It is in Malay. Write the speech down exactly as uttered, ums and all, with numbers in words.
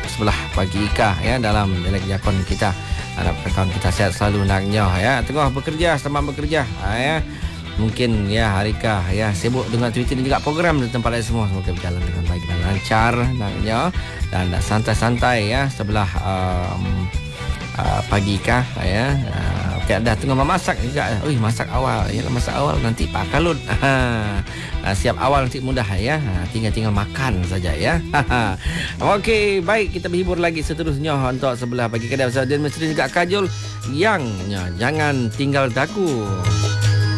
sebelah pagi Ika ya dalam bilik jakon kita. Harap kawan kita sihat selalu naknya ya. Tengah bekerja, selamat bekerja ha, ya. Mungkin ya Harika ya sibuk dengan Twitter dan juga program di tempat lain semua. Semoga berjalan dengan baik dan lancar naknya dan santai-santai ya sebelah um, uh, pagi kah ya. Uh, okay, dah tengah memasak juga. Ui, masak awal. Ya masak awal nanti Pak Kalut. Ha. Siap awal nanti mudah ya. Tinggal-tinggal makan saja ya. Okey, baik kita berhibur lagi seterusnya untuk sebelah pagi kedai bersama dan mesti juga Kajol yang ya, jangan tinggal dagu.